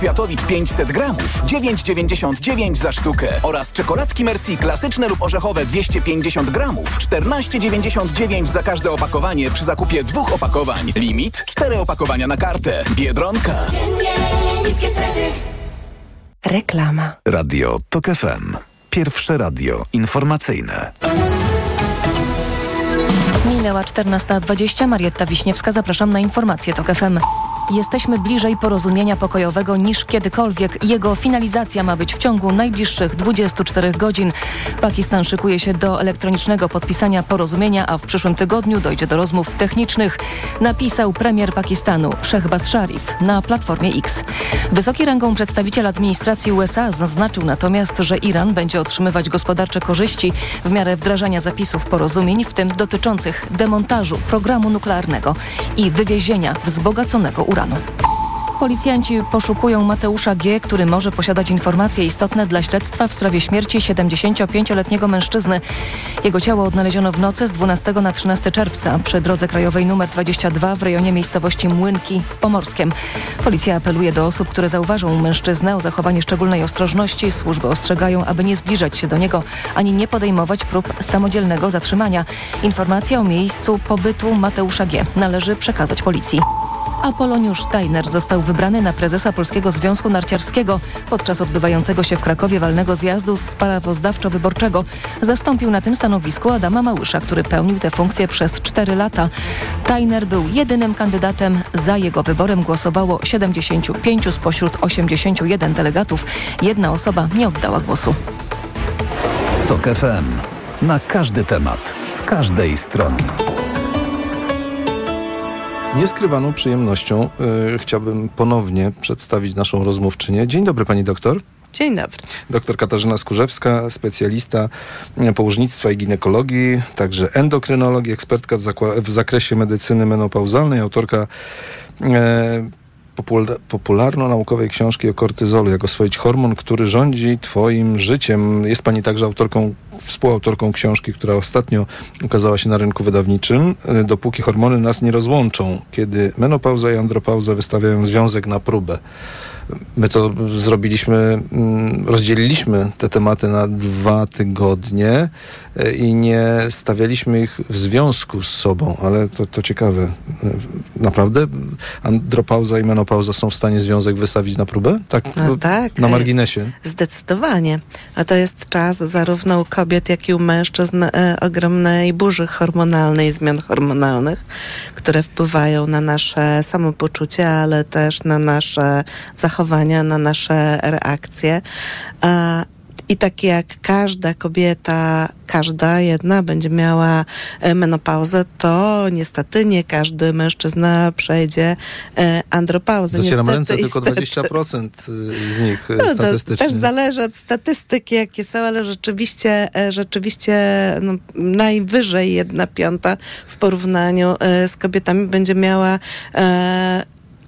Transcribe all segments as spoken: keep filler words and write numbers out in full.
Kwiatowicz pięćset gramów, dziewięć dziewięćdziesiąt dziewięć za sztukę. Oraz czekoladki Merci klasyczne lub orzechowe dwieście pięćdziesiąt gramów, czternaście dziewięćdziesiąt dziewięć za każde opakowanie przy zakupie dwóch opakowań. Limit cztery opakowania na kartę. Biedronka. Reklama. Radio Tok F M. Pierwsze radio informacyjne. Minęła czternasta dwadzieścia. Marietta Wiśniewska. Zapraszam na informacje Tok F M. Jesteśmy bliżej porozumienia pokojowego niż kiedykolwiek. Jego finalizacja ma być w ciągu najbliższych dwudziestu czterech godzin. Pakistan szykuje się do elektronicznego podpisania porozumienia, a w przyszłym tygodniu dojdzie do rozmów technicznych, napisał premier Pakistanu Shehbaz Sharif na Platformie X. Wysoki rangą przedstawiciel administracji U S A zaznaczył natomiast, że Iran będzie otrzymywać gospodarcze korzyści w miarę wdrażania zapisów porozumień, w tym dotyczących demontażu programu nuklearnego i wywiezienia wzbogaconego uranu. Policjanci poszukują Mateusza G., który może posiadać informacje istotne dla śledztwa w sprawie śmierci siedemdziesięciopięcioletniego mężczyzny. Jego ciało odnaleziono w nocy z dwunastego na trzynastego czerwca przy drodze krajowej nr dwadzieścia dwa w rejonie miejscowości Młynki w Pomorskiem. Policja apeluje do osób, które zauważą mężczyznę, o zachowanie szczególnej ostrożności. Służby ostrzegają, aby nie zbliżać się do niego ani nie podejmować prób samodzielnego zatrzymania. Informacja o miejscu pobytu Mateusza G. należy przekazać policji. Apoloniusz Tajner został wybrany na prezesa Polskiego Związku Narciarskiego. Podczas odbywającego się w Krakowie walnego zjazdu sprawozdawczo-wyborczego zastąpił na tym stanowisku Adama Małysza, który pełnił tę funkcję przez cztery lata. Tajner był jedynym kandydatem. Za jego wyborem głosowało siedemdziesięciu pięciu spośród osiemdziesięciu jeden delegatów. Jedna osoba nie oddała głosu. Tok F M. Na każdy temat, z każdej strony. Z nieskrywaną przyjemnością y, chciałbym ponownie przedstawić naszą rozmówczynię. Dzień dobry, pani doktor. Dzień dobry. Doktor Katarzyna Skórzewska, specjalista położnictwa i ginekologii, także endokrynologii, ekspertka w, zakła- w zakresie medycyny menopauzalnej, autorka e, popul- popularno-naukowej książki o kortyzolu, jak oswoić hormon, który rządzi twoim życiem. Jest pani także autorką, współautorką książki, która ostatnio ukazała się na rynku wydawniczym, Dopóki hormony nas nie rozłączą, kiedy menopauza i andropauza wystawiają związek na próbę. My to zrobiliśmy, rozdzieliliśmy te tematy na dwa tygodnie i nie stawialiśmy ich w związku z sobą, ale to, to ciekawe. Naprawdę andropauza i menopauza są w stanie związek wystawić na próbę? Tak, no tak, na marginesie. Zdecydowanie. A to jest czas zarówno u kobiet, jak i u mężczyzn e, ogromnej burzy hormonalnej, zmian hormonalnych, które wpływają na nasze samopoczucie, ale też na nasze zachowania, na nasze reakcje. A I tak jak każda kobieta, każda jedna będzie miała menopauzę, to niestety nie każdy mężczyzna przejdzie andropauzę. Zacieram niestety, ręce, tylko niestety. dwadzieścia procent z nich no, statystycznie. To też zależy od statystyki, jakie są, ale rzeczywiście, rzeczywiście no, najwyżej jedna piąta w porównaniu z kobietami będzie miała e,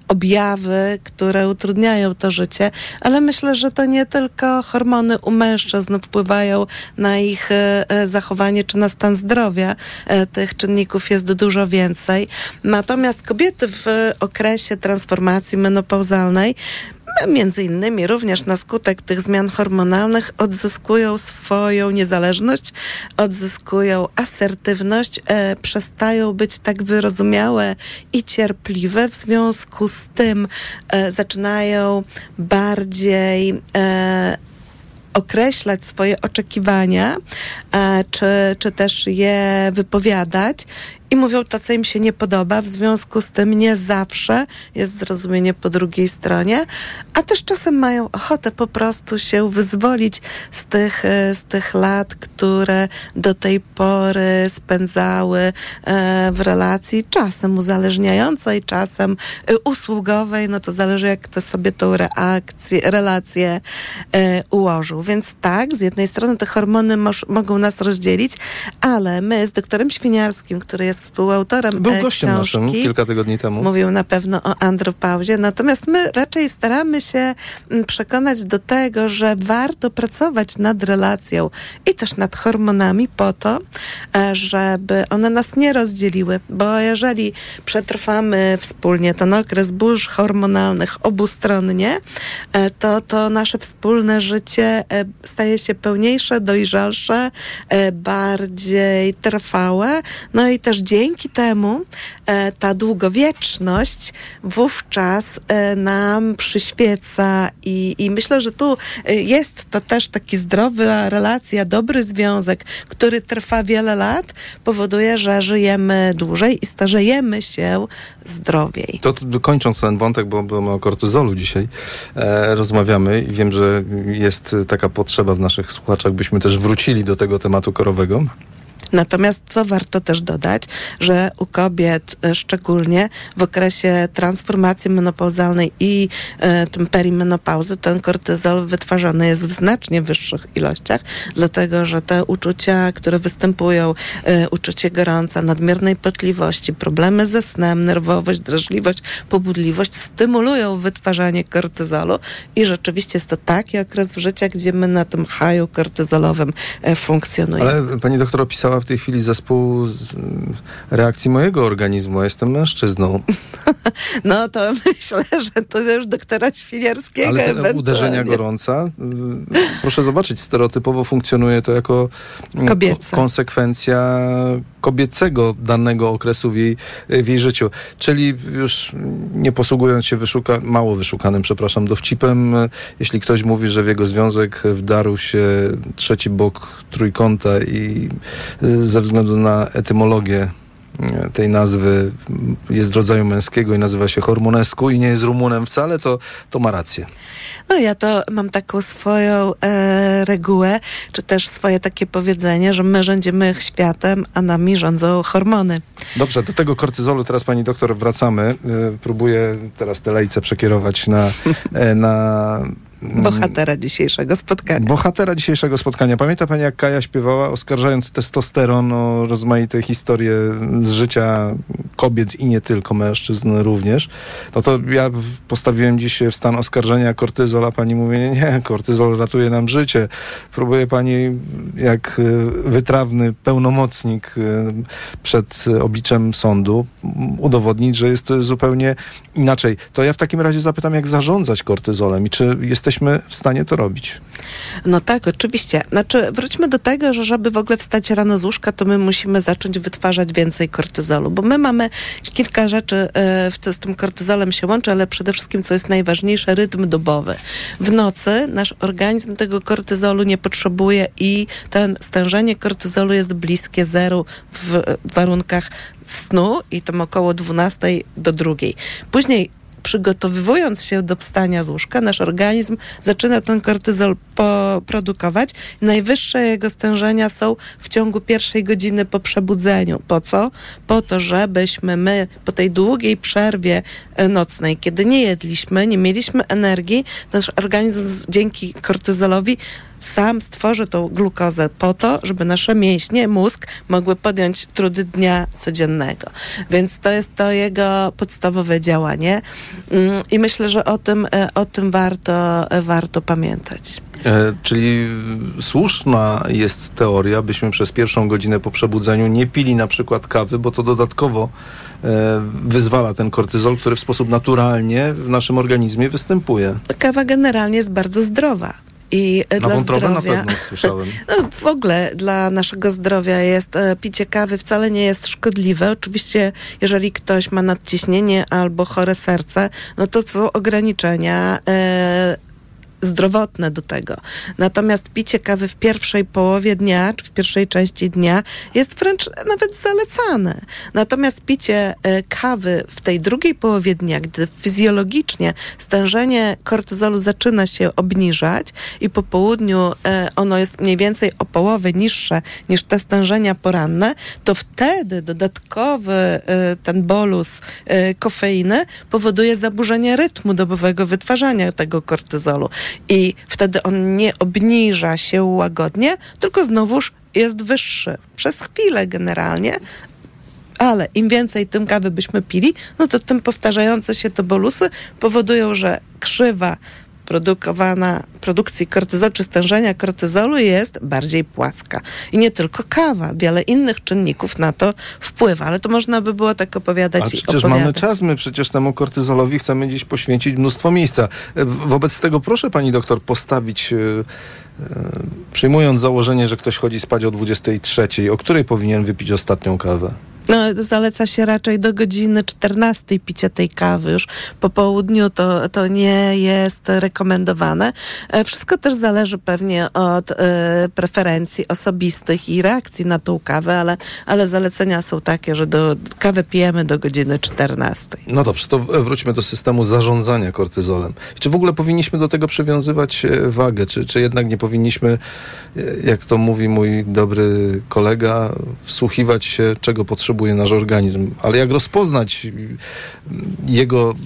objawy, które utrudniają to życie, ale myślę, że to nie tylko hormony u mężczyzn wpływają na ich e, zachowanie czy na stan zdrowia. E, tych czynników jest dużo więcej. Natomiast kobiety w okresie transformacji menopauzalnej między innymi również na skutek tych zmian hormonalnych odzyskują swoją niezależność, odzyskują asertywność, e, przestają być tak wyrozumiałe i cierpliwe. W związku z tym e, zaczynają bardziej e, określać swoje oczekiwania, e, czy, czy też je wypowiadać. I mówią to, co im się nie podoba, w związku z tym nie zawsze jest zrozumienie po drugiej stronie, a też czasem mają ochotę po prostu się wyzwolić z tych, z tych lat, które do tej pory spędzały w relacji, czasem uzależniającej, czasem usługowej, no to zależy, jak kto sobie tą reakcję, relację ułożył. Więc tak, z jednej strony te hormony moż, mogą nas rozdzielić, ale my z doktorem Świniarskim, który jest jest współautorem Był e, gościem książki. naszym kilka tygodni temu. Mówił na pewno o andropauzie. Natomiast my raczej staramy się przekonać do tego, że warto pracować nad relacją i też nad hormonami po to, żeby one nas nie rozdzieliły. Bo jeżeli przetrwamy wspólnie ten okres burz hormonalnych obustronnie, to, to nasze wspólne życie staje się pełniejsze, dojrzalsze, bardziej trwałe. No i też dzięki temu ta długowieczność wówczas nam przyświeca i, i myślę, że tu jest to też taki zdrowa relacja, dobry związek, który trwa wiele lat, powoduje, że żyjemy dłużej i starzejemy się zdrowiej. To, to kończąc ten wątek, bo, bo my o kortyzolu dzisiaj e, rozmawiamy i wiem, że jest taka potrzeba w naszych słuchaczach, byśmy też wrócili do tego tematu korowego. Natomiast co warto też dodać, że u kobiet szczególnie w okresie transformacji menopauzalnej i e, tym perimenopauzy ten kortyzol wytwarzany jest w znacznie wyższych ilościach, dlatego że te uczucia, które występują, e, uczucie gorąca, nadmiernej potliwości, problemy ze snem, nerwowość, drażliwość, pobudliwość stymulują wytwarzanie kortyzolu i rzeczywiście jest to taki okres w życiu, gdzie my na tym haju kortyzolowym e, funkcjonujemy. Ale pani doktor opisała w tej chwili zespół z reakcji mojego organizmu. Ja jestem mężczyzną. No to myślę, że to już doktora Świniarskiego. Ale te uderzenia gorąca, proszę zobaczyć, stereotypowo funkcjonuje to jako Kobiece. konsekwencja kobiecego danego okresu w jej, w jej życiu. Czyli już nie posługując się wyszuka, mało wyszukanym, przepraszam, dowcipem, jeśli ktoś mówi, że w jego związek wdarł się trzeci bok trójkąta i ze względu na etymologię tej nazwy jest rodzaju męskiego i nazywa się hormonesku i nie jest Rumunem wcale, to, to ma rację. No ja to mam taką swoją e, regułę, czy też swoje takie powiedzenie, że my rządzimy światem, a nami rządzą hormony. Dobrze, do tego kortyzolu teraz pani doktor wracamy. E, próbuję teraz te lejce przekierować na... E, na Bohatera dzisiejszego spotkania. Bohatera dzisiejszego spotkania. Pamięta pani, jak Kaja śpiewała, oskarżając testosteron o rozmaite historie z życia kobiet i nie tylko, mężczyzn również. No to ja postawiłem dziś w stan oskarżenia kortyzol, a pani mówi, nie, nie, kortyzol ratuje nam życie. Próbuje pani, jak wytrawny pełnomocnik przed obliczem sądu, udowodnić, że jest to zupełnie inaczej. To ja w takim razie zapytam, jak zarządzać kortyzolem i czy jesteśmy w stanie to robić? No tak, oczywiście. Znaczy, wróćmy do tego, że żeby w ogóle wstać rano z łóżka, to my musimy zacząć wytwarzać więcej kortyzolu, bo my mamy kilka rzeczy e, w, z tym kortyzolem się łączy, ale przede wszystkim, co jest najważniejsze, rytm dobowy. W nocy nasz organizm tego kortyzolu nie potrzebuje i ten stężenie kortyzolu jest bliskie zeru w warunkach snu i tam około dwunastej do drugiej. Później przygotowując się do wstania z łóżka, nasz organizm zaczyna ten kortyzol po- produkować. Najwyższe jego stężenia są w ciągu pierwszej godziny po przebudzeniu. Po co? Po to, żebyśmy my po tej długiej przerwie nocnej, kiedy nie jedliśmy, nie mieliśmy energii, nasz organizm z, dzięki kortyzolowi sam stworzy tą glukozę po to, żeby nasze mięśnie, mózg mogły podjąć trudy dnia codziennego. Więc to jest to jego podstawowe działanie i myślę, że o tym, o tym warto, warto pamiętać. E, czyli słuszna jest teoria, byśmy przez pierwszą godzinę po przebudzeniu nie pili na przykład kawy, bo to dodatkowo e, wyzwala ten kortyzol, który w sposób naturalnie w naszym organizmie występuje. Kawa generalnie jest bardzo zdrowa. I na dla wątrobę zdrowia, na pewno słyszałem. No, w ogóle dla naszego zdrowia jest e, picie kawy wcale nie jest szkodliwe. Oczywiście, jeżeli ktoś ma nadciśnienie albo chore serce, no to są ograniczenia e, zdrowotne do tego. Natomiast picie kawy w pierwszej połowie dnia, czy w pierwszej części dnia jest wręcz nawet zalecane. Natomiast picie e, kawy w tej drugiej połowie dnia, gdy fizjologicznie stężenie kortyzolu zaczyna się obniżać i po południu e, ono jest mniej więcej o połowę niższe niż te stężenia poranne, to wtedy dodatkowy e, ten bolus e, kofeiny powoduje zaburzenie rytmu dobowego wytwarzania tego kortyzolu. I wtedy on nie obniża się łagodnie, tylko znowuż jest wyższy. Przez chwilę generalnie, Ale im więcej tym kawy byśmy pili, no to tym powtarzające się te bolusy powodują, że krzywa produkowana produkcji kortyzolu czy stężenia kortyzolu jest bardziej płaska. I nie tylko kawa, wiele innych czynników na to wpływa, ale to można by było tak opowiadać Ale i przecież opowiadać. mamy czas, my przecież temu kortyzolowi chcemy dziś poświęcić mnóstwo miejsca. Wobec tego proszę pani doktor postawić, yy, yy, przyjmując założenie, że ktoś chodzi spać o dwudziestej trzeciej, o której powinien wypić ostatnią kawę? No, zaleca się raczej do godziny czternastej picie tej kawy. Już po południu to, to nie jest rekomendowane. E, wszystko też zależy pewnie od e, preferencji osobistych i reakcji na tą kawę, ale, ale zalecenia są takie, że do, kawę pijemy do godziny czternastej. No dobrze, to wróćmy do systemu zarządzania kortyzolem. Czy w ogóle powinniśmy do tego przywiązywać wagę? Czy, czy jednak nie powinniśmy, jak to mówi mój dobry kolega, wsłuchiwać się, czego potrzebujemy nasz organizm, ale jak rozpoznać jego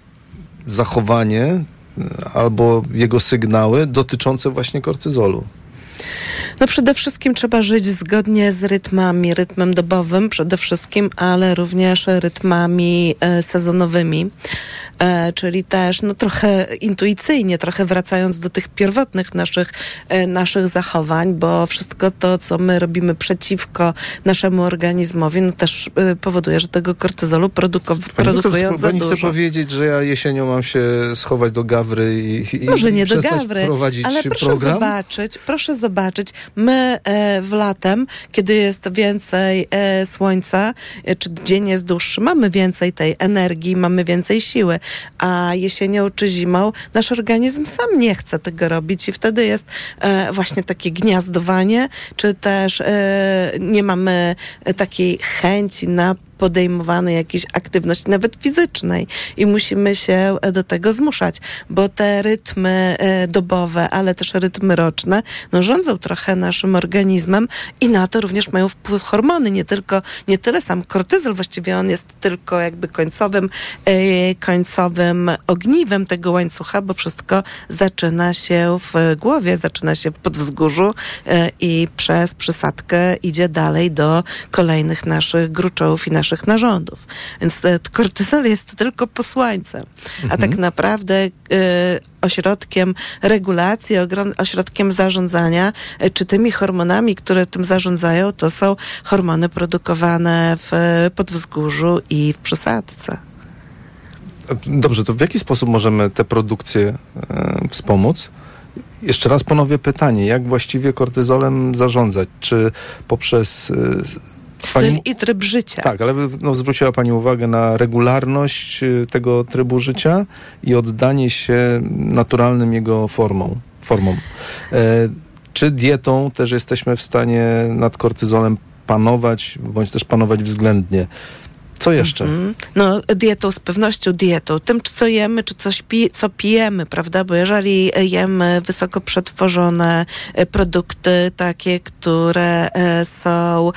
zachowanie albo jego sygnały dotyczące właśnie kortyzolu? No przede wszystkim trzeba żyć zgodnie z rytmami, rytmem dobowym przede wszystkim, ale również rytmami e, sezonowymi, e, czyli też no, trochę intuicyjnie, trochę wracając do tych pierwotnych naszych, e, naszych zachowań, bo wszystko to, co my robimy przeciwko naszemu organizmowi, no też e, powoduje, że tego kortyzolu produko- produkują za pani dużo. chce powiedzieć, że ja jesienią mam się schować do gawry i, i Może nie do przestać gawry, prowadzić ale proszę program? zobaczyć, proszę zobaczyć, my e, w latem, kiedy jest więcej e, słońca, e, czy dzień jest dłuższy, mamy więcej tej energii, mamy więcej siły, a jesienią czy zimą nasz organizm sam nie chce tego robić i wtedy jest e, właśnie takie gniazdowanie, czy też e, nie mamy takiej chęci na podejmowanej jakiejś aktywności, nawet fizycznej i musimy się do tego zmuszać, bo te rytmy e, dobowe, ale też rytmy roczne, no rządzą trochę naszym organizmem i na to również mają wpływ hormony, nie tylko, nie tyle sam kortyzol, właściwie on jest tylko jakby końcowym, e, końcowym ogniwem tego łańcucha, bo wszystko zaczyna się w głowie, zaczyna się w podwzgórzu e, i przez przysadkę idzie dalej do kolejnych naszych gruczołów i naszych narządów. Więc e, kortyzol jest tylko posłańcem, a tak naprawdę e, ośrodkiem regulacji, ogrom, ośrodkiem zarządzania, e, czy tymi hormonami, które tym zarządzają, to są hormony produkowane w e, podwzgórzu i w przysadce. Dobrze, to w jaki sposób możemy tę produkcję e, wspomóc? Jeszcze raz ponowię pytanie, jak właściwie kortyzolem zarządzać? Czy poprzez e, Styl Pani... i tryb życia. Tak, ale no, zwróciła pani uwagę na regularność y, tego trybu życia i oddanie się naturalnym jego formom. formom. E, czy dietą też jesteśmy w stanie nad kortyzolem panować, bądź też panować względnie? Co jeszcze? Mm-hmm. No dietą, z pewnością dietą. Tym, co jemy, czy coś pi- co pijemy, prawda? Bo jeżeli jemy wysoko przetworzone produkty, takie, które e, są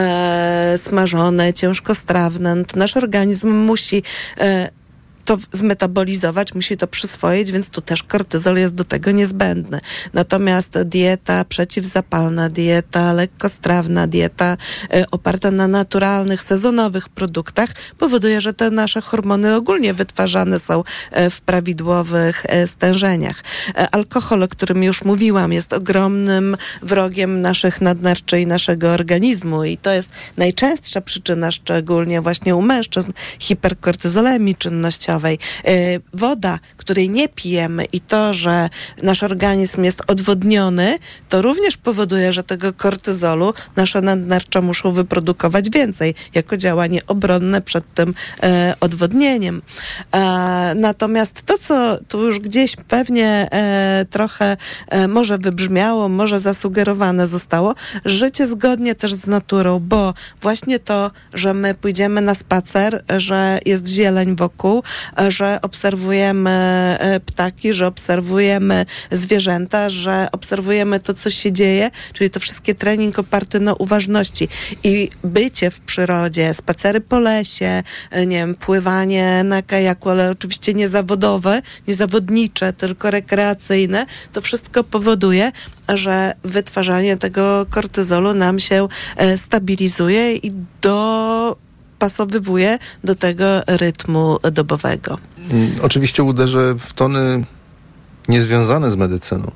e, smażone, ciężkostrawne, no to nasz organizm musi e, to zmetabolizować, musi to przyswoić, więc tu też kortyzol jest do tego niezbędny. Natomiast dieta przeciwzapalna, dieta lekkostrawna, dieta y, oparta na naturalnych, sezonowych produktach powoduje, że te nasze hormony ogólnie wytwarzane są y, w prawidłowych y, stężeniach. Y, alkohol, o którym już mówiłam, jest ogromnym wrogiem naszych nadnerczy i naszego organizmu i to jest najczęstsza przyczyna, szczególnie właśnie u mężczyzn, hiperkortyzolemii czynnościowej. Woda, której nie pijemy i to, że nasz organizm jest odwodniony, to również powoduje, że tego kortyzolu nasze nadnercza muszą wyprodukować więcej, jako działanie obronne przed tym e, odwodnieniem. E, natomiast to, co tu już gdzieś pewnie e, trochę e, może wybrzmiało, może zasugerowane zostało, życie zgodnie też z naturą, bo właśnie to, że my pójdziemy na spacer, że jest zieleń wokół, że obserwujemy ptaki, że obserwujemy zwierzęta, że obserwujemy to, co się dzieje, czyli to wszystkie trening oparty na uważności i bycie w przyrodzie, spacery po lesie, nie wiem, pływanie na kajaku, ale oczywiście nie zawodowe, nie zawodnicze, tylko rekreacyjne, to wszystko powoduje, że wytwarzanie tego kortyzolu nam się stabilizuje i do dostosowywuje do tego rytmu dobowego. Oczywiście uderzę w tony niezwiązane z medycyną.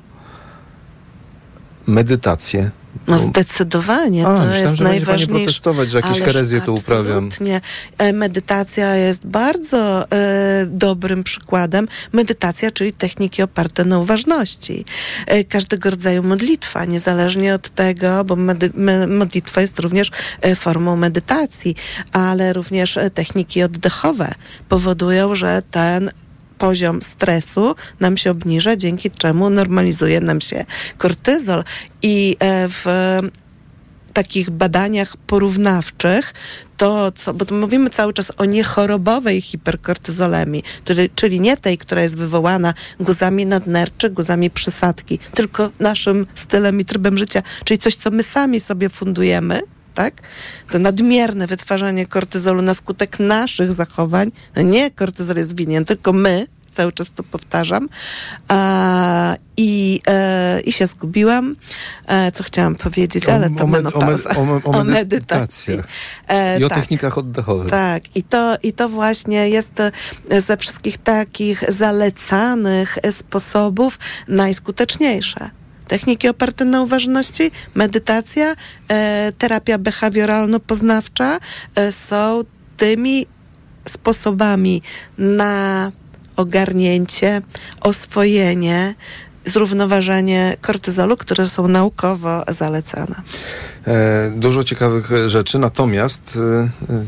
Medytację. No zdecydowanie, A, to myślałem, jest że będzie pani najważniejsze. protestować, że jakieś Ależ herezje tu uprawiam. Absolutnie. E, Medytacja jest bardzo e, dobrym przykładem. Medytacja, czyli techniki oparte na uważności. E, każdego rodzaju modlitwa, niezależnie od tego, bo medy, me, modlitwa jest również e, formą medytacji, ale również e, techniki oddechowe powodują, że ten poziom stresu nam się obniża, dzięki czemu normalizuje nam się kortyzol. I w takich badaniach porównawczych to, co, bo to mówimy cały czas o niechorobowej hiperkortyzolemii, czyli, czyli nie tej, która jest wywołana guzami nadnerczy, guzami przysadki, tylko naszym stylem i trybem życia, czyli coś, co my sami sobie fundujemy, tak? To nadmierne wytwarzanie kortyzolu na skutek naszych zachowań, no nie kortyzol jest winien, tylko my, cały czas to powtarzam, a, i, e, i się zgubiłam, e, co chciałam powiedzieć, O, ale to o, med- menopauza. o, med- o, O medytacjach. medytacji. E, I o tak. technikach oddechowych. Tak, i to, i to właśnie jest e, ze wszystkich takich zalecanych e, sposobów najskuteczniejsze. Techniki oparte na uważności, medytacja, e, terapia behawioralno-poznawcza e, są tymi sposobami na ogarnięcie, oswojenie, zrównoważenie kortyzolu, które są naukowo zalecane. E, dużo ciekawych rzeczy, natomiast e, e,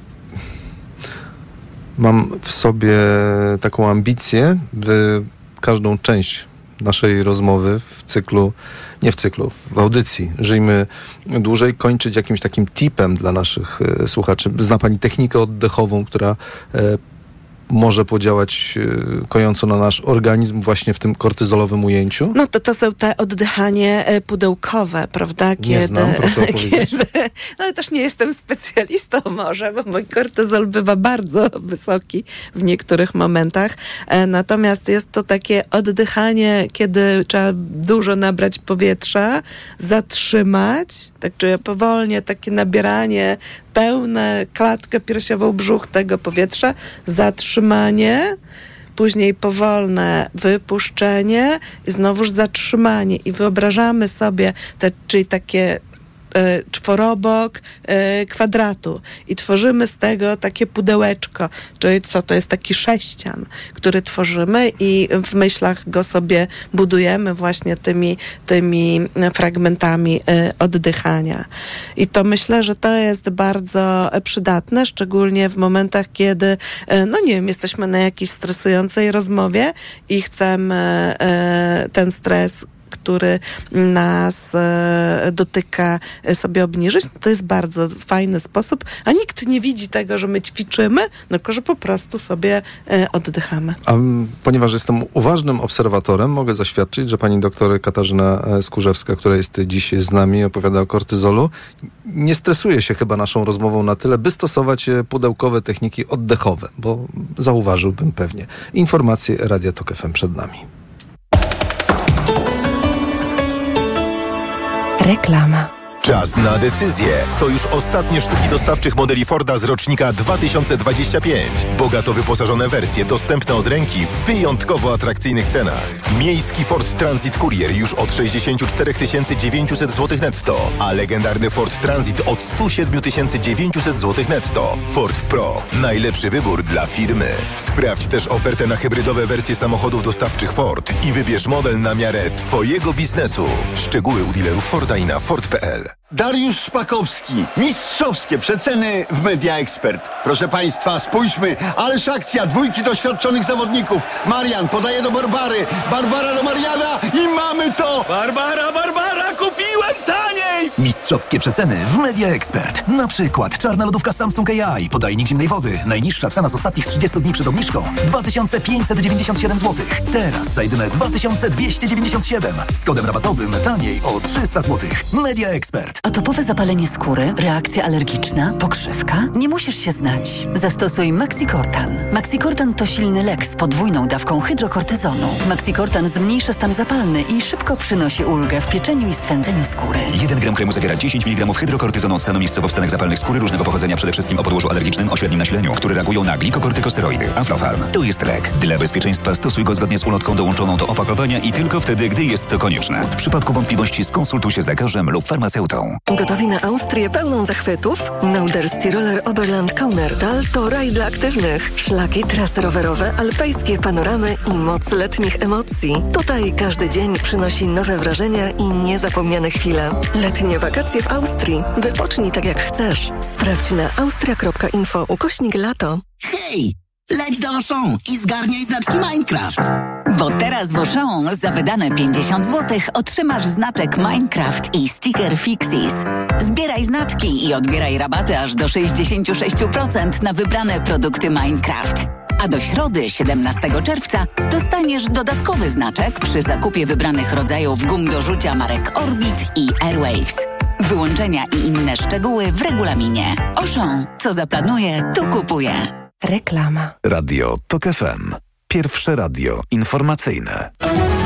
mam w sobie taką ambicję, by każdą część naszej rozmowy w cyklu, nie w cyklu, w audycji Żyjmy Dłużej, kończyć jakimś takim tipem dla naszych e, słuchaczy. Zna pani technikę oddechową, która e, może podziałać e, kojąco na nasz organizm właśnie w tym kortyzolowym ujęciu? No to to są te oddychanie e, pudełkowe, prawda? Kiedy, Nie znam, proszę opowiedzieć. Kiedy, no ale też nie jestem specjalistą może, bo mój kortyzol bywa bardzo wysoki w niektórych momentach. E, natomiast jest to takie oddychanie, kiedy trzeba dużo nabrać powietrza, zatrzymać, tak czuję powolnie, takie nabieranie, pełne klatkę piersiową, brzuch tego powietrza, zatrzymanie, później powolne wypuszczenie i znowuż zatrzymanie. I wyobrażamy sobie, te, czyli takie e, czworobok e, kwadratu i tworzymy z tego takie pudełeczko, czyli co, to jest taki sześcian, który tworzymy i w myślach go sobie budujemy właśnie tymi, tymi fragmentami e, oddychania. I to myślę, że to jest bardzo przydatne, szczególnie w momentach, kiedy, e, no nie wiem, jesteśmy na jakiejś stresującej rozmowie i chcemy e, ten stres, który nas e, dotyka, e, sobie obniżyć, to jest bardzo fajny sposób, a nikt nie widzi tego, że my ćwiczymy, tylko że po prostu sobie e, oddychamy. A m, ponieważ jestem uważnym obserwatorem, mogę zaświadczyć, że pani doktor Katarzyna Skórzewska, która jest dziś z nami, opowiada o kortyzolu, nie stresuje się chyba naszą rozmową na tyle, by stosować pudełkowe techniki oddechowe, bo zauważyłbym pewnie. Informacje Radia Tok F M przed nami. Reklama. Czas na decyzję. To już ostatnie sztuki dostawczych modeli Forda z rocznika dwa tysiące dwudziestego piątego. Bogato wyposażone wersje dostępne od ręki w wyjątkowo atrakcyjnych cenach. Miejski Ford Transit Courier już od sześćdziesiąt cztery tysiące dziewięćset złotych netto, a legendarny Ford Transit od sto siedem tysięcy dziewięćset złotych netto. Ford Pro. Najlepszy wybór dla firmy. Sprawdź też ofertę na hybrydowe wersje samochodów dostawczych Ford i wybierz model na miarę Twojego biznesu. Szczegóły u dealerów Forda i na ford kropka p l. Dariusz Szpakowski. Mistrzowskie przeceny w Media Expert. Proszę Państwa, spójrzmy. Ależ akcja. Dwójki doświadczonych zawodników. Marian podaje do Barbary. Barbara do Mariana i mamy to! Barbara, Barbara, kupiłem taniej! Mistrzowskie przeceny w Media Expert. Na przykład czarna lodówka Samsung A I, podajnik zimnej wody. Najniższa cena z ostatnich trzydziestu dni przed obniżką dwa tysiące pięćset dziewięćdziesiąt siedem złotych. Teraz za jedyne dwa tysiące dwieście dziewięćdziesiąt siedem. Z kodem rabatowym taniej o trzysta złotych. Media Expert. Atopowe zapalenie skóry, reakcja alergiczna, pokrzywka? Nie musisz się znać. Zastosuj Maxicortan. Maxicortan to silny lek z podwójną dawką hydrokortyzonu. Maxicortan zmniejsza stan zapalny i szybko przynosi ulgę w pieczeniu i swędzeniu skóry. jeden gram kremu zawiera dziesięć miligramów hydrokortyzonu, stanomiscowo w stanach zapalnych skóry różnego pochodzenia, przede wszystkim o podłożu alergicznym o średnim nasileniu, które reagują na glikokortykosteroidy. Aflofarm to jest lek. Dla bezpieczeństwa stosuj go zgodnie z ulotką dołączoną do opakowania i tylko wtedy, gdy jest to konieczne. W przypadku wątpliwości skonsultuj się z lekarzem lub farmaceutą. Gotowi na Austrię pełną zachwytów? Norderstiroler Oberland Kaunertal to raj dla aktywnych. Szlaki, trasy rowerowe, alpejskie panoramy i moc letnich emocji. Tutaj każdy dzień przynosi nowe wrażenia i niezapomniane chwile. Letnie wakacje w Austrii. Wypocznij tak jak chcesz. Sprawdź na austria kropka info ukośnik lato. Hej! Leć do Auchan i zgarniaj znaczki Minecraft. Bo teraz w Auchan za wydane pięćdziesiąt złotych otrzymasz znaczek Minecraft i sticker Fixies. Zbieraj znaczki i odbieraj rabaty aż do sześćdziesiąt sześć procent na wybrane produkty Minecraft. A do środy, siedemnastego czerwca, dostaniesz dodatkowy znaczek przy zakupie wybranych rodzajów gum do rzucia marek Orbit i Airwaves. Wyłączenia i inne szczegóły w regulaminie. Auchan. Co zaplanuje, to kupuje. Reklama. Radio Tok F M. Pierwsze radio informacyjne.